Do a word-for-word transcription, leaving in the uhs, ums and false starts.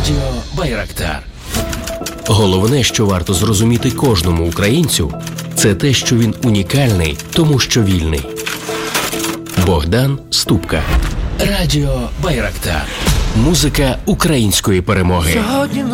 Радіо Байрактар. Головне, що варто зрозуміти кожному українцю, це те, що він унікальний, тому що вільний. Богдан Ступка. Радіо Байрактар. Музика української перемоги.